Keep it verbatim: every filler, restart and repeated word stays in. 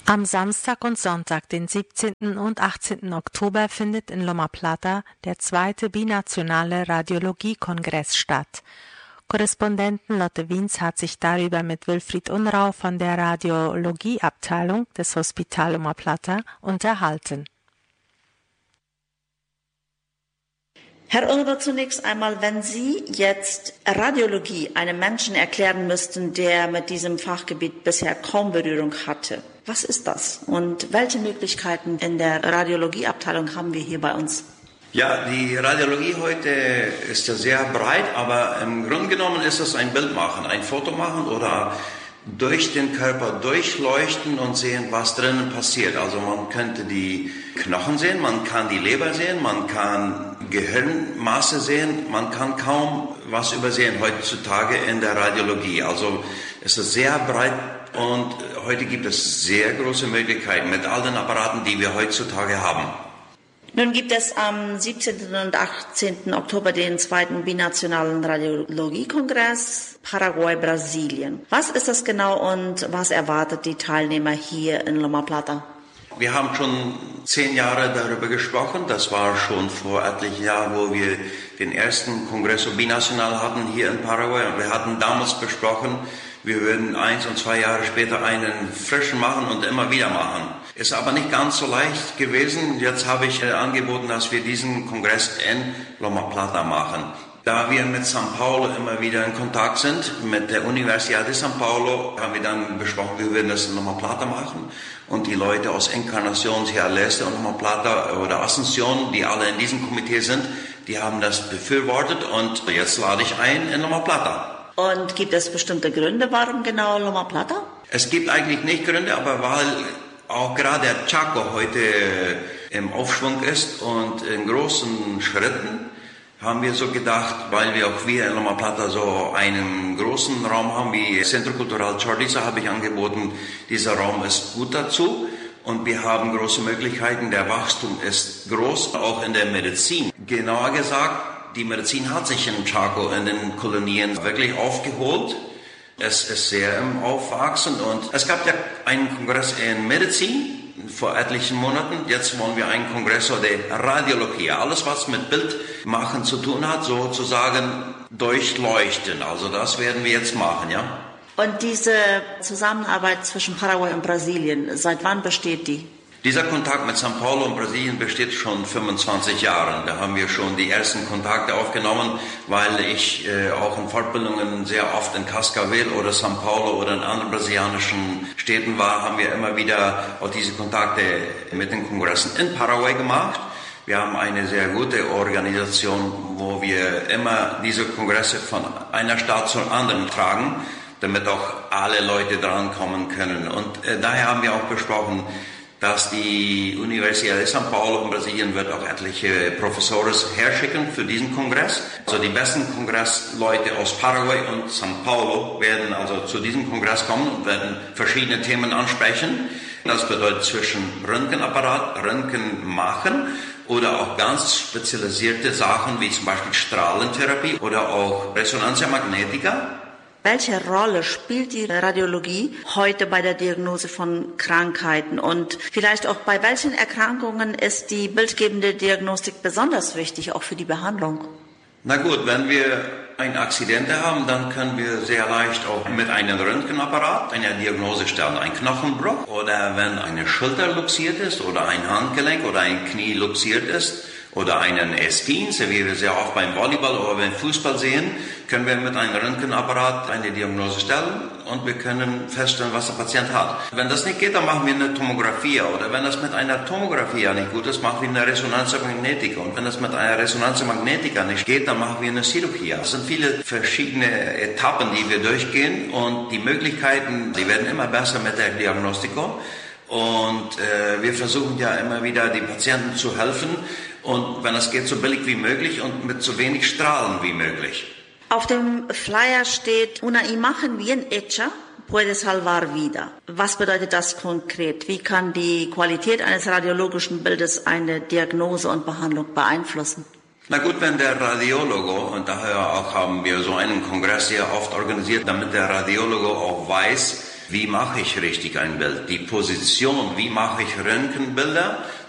Am Samstag und Sonntag, den siebzehnten und achtzehnten Oktober, findet in Loma Plata der zweite binationale Radiologie-Kongress statt. Korrespondentin Lotte Wiens hat sich darüber mit Wilfried Unrau von der Radiologieabteilung des Hospital Loma Plata unterhalten. Herr Unrau, zunächst einmal, wenn Sie jetzt Radiologie einem Menschen erklären müssten, der mit diesem Fachgebiet bisher kaum Berührung hatte, was ist das? Und welche Möglichkeiten in der Radiologieabteilung haben wir hier bei uns? Ja, die Radiologie heute ist ja sehr breit, aber im Grunde genommen ist es ein Bild machen, ein Foto machen oder durch den Körper durchleuchten und sehen, was drinnen passiert. Also man könnte die Knochen sehen, man kann die Leber sehen, man kann Gehirnmasse sehen, man kann kaum was übersehen heutzutage in der Radiologie. Also es ist sehr breit und heute gibt es sehr große Möglichkeiten mit all den Apparaten, die wir heutzutage haben. Nun gibt es am siebzehnten und achtzehnten Oktober den zweiten binationalen Radiologiekongress Paraguay-Brasilien. Was ist das genau und was erwartet die Teilnehmer hier in Loma Plata? Wir haben schon zehn Jahre darüber gesprochen. Das war schon vor etlichen Jahren, wo wir den ersten Kongress binational hatten hier in Paraguay. Und wir hatten damals besprochen, wir würden eins und zwei Jahre später einen frischen machen und immer wieder machen. Ist aber nicht ganz so leicht gewesen. Jetzt habe ich angeboten, dass wir diesen Kongress in Loma Plata machen. Da wir mit São Paulo immer wieder in Kontakt sind, mit der Universidad de São Paulo, haben wir dann besprochen, wir würden das in Loma Plata machen. Und die Leute aus Encarnación, Sierra Leste und Loma Plata oder Asunción, die alle in diesem Komitee sind, die haben das befürwortet und jetzt lade ich ein in Loma Plata. Und gibt es bestimmte Gründe, warum genau Loma Plata? Es gibt eigentlich nicht Gründe, aber weil auch gerade der Chaco heute im Aufschwung ist und in großen Schritten, haben wir so gedacht, weil wir auch wir in Loma Plata so einen großen Raum haben wie Centro Cultural Chorliza, habe ich angeboten, dieser Raum ist gut dazu und wir haben große Möglichkeiten, der Wachstum ist groß, auch in der Medizin. Genauer gesagt, die Medizin hat sich in Chaco in den Kolonien wirklich aufgeholt. Es ist sehr im Aufwachsen und es gab ja einen Kongress in Medizin vor etlichen Monaten. Jetzt wollen wir einen Kongress der Radiologie. Alles, was mit Bildmachen zu tun hat, sozusagen durchleuchten. Also das werden wir jetzt machen, ja. Und diese Zusammenarbeit zwischen Paraguay und Brasilien, seit wann besteht die? Dieser Kontakt mit São Paulo und Brasilien besteht schon fünfundzwanzig Jahre. Da haben wir schon die ersten Kontakte aufgenommen, weil ich äh, auch in Fortbildungen sehr oft in Cascavel oder São Paulo oder in anderen brasilianischen Städten war, haben wir immer wieder auch diese Kontakte mit den Kongressen in Paraguay gemacht. Wir haben eine sehr gute Organisation, wo wir immer diese Kongresse von einer Stadt zur anderen tragen, damit auch alle Leute drankommen können. Und äh, daher haben wir auch besprochen, dass die Universidad de São Paulo in Brasilien wird auch etliche Professoren herschicken für diesen Kongress. Also die besten Kongressleute aus Paraguay und São Paulo werden also zu diesem Kongress kommen und werden verschiedene Themen ansprechen. Das bedeutet zwischen Röntgenapparat, Röntgen machen oder auch ganz spezialisierte Sachen wie zum Beispiel Strahlentherapie oder auch Resonantia magnetica. Welche Rolle spielt die Radiologie heute bei der Diagnose von Krankheiten und vielleicht auch bei welchen Erkrankungen ist die bildgebende Diagnostik besonders wichtig, auch für die Behandlung? Na gut, wenn wir ein Accident haben, dann können wir sehr leicht auch mit einem Röntgenapparat eine Diagnose stellen, ein Knochenbruch oder wenn eine Schulter luxiert ist oder ein Handgelenk oder ein Knie luxiert ist. Oder einen Estin, so wie wir sehr oft beim Volleyball oder beim Fußball sehen, können wir mit einem Röntgenapparat eine Diagnose stellen und wir können feststellen, was der Patient hat. Wenn das nicht geht, dann machen wir eine Tomographie oder wenn das mit einer Tomographie nicht gut ist, machen wir eine Resonantia magnetica und wenn das mit einer Resonantia magnetica nicht geht, dann machen wir eine Chirurgie. Es sind viele verschiedene Etappen, die wir durchgehen und die Möglichkeiten, die werden immer besser mit der Diagnostiko und äh, wir versuchen ja immer wieder die Patienten zu helfen. Und wenn es geht, so billig wie möglich und mit so wenig Strahlen wie möglich. Auf dem Flyer steht, una imagen bien hecha puede salvar vida. Was bedeutet das konkret? Wie kann die Qualität eines radiologischen Bildes eine Diagnose und Behandlung beeinflussen? Na gut, wenn der Radiologe, und daher auch haben wir so einen Kongress sehr oft organisiert, damit der Radiologe auch weiß, wie mache ich richtig ein Bild? Die Position, wie mache ich Röntgenbilder?